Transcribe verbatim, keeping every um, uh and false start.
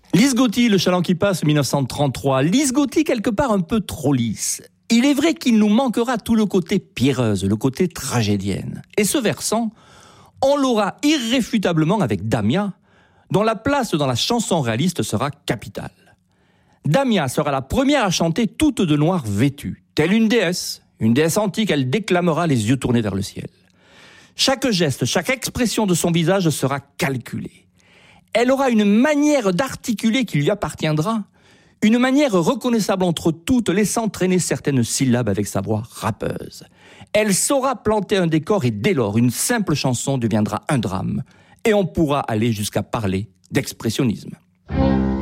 Lise Gauthier, Le Chaland qui passe, mille neuf cent trente-trois. Lise Gauthier, quelque part un peu trop lisse. Il est vrai qu'il nous manquera tout le côté pierreuse, le côté tragédienne. Et ce versant, on l'aura irréfutablement avec Damia, dont la place dans la chanson réaliste sera capitale. Damia sera la première à chanter toute de noir vêtue. Telle une déesse, une déesse antique, elle déclamera les yeux tournés vers le ciel. Chaque geste, chaque expression de son visage sera calculée. Elle aura une manière d'articuler qui lui appartiendra, une manière reconnaissable entre toutes, laissant traîner certaines syllabes avec sa voix rappeuse. Elle saura planter un décor et dès lors, une simple chanson deviendra un drame. Et on pourra aller jusqu'à parler d'expressionnisme.